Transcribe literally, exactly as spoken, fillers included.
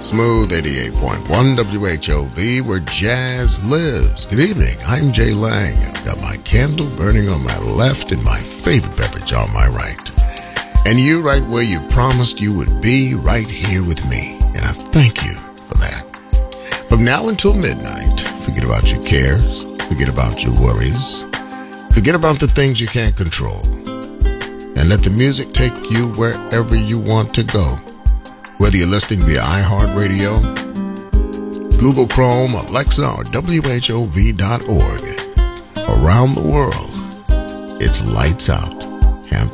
Smooth eighty-eight point one W H O V, where jazz lives. Good evening, I'm Jay Lang. I've got my candle burning on my left and my favorite beverage on my right. And you right where you promised you would be, right here with me. And I thank you for that. From now until midnight, forget about your cares, forget about your worries, forget about the things you can't control, and let the music take you wherever you want to go. Whether you're listening via iHeartRadio, Google Chrome, Alexa, or W H O V dot org, around the world, it's lights out.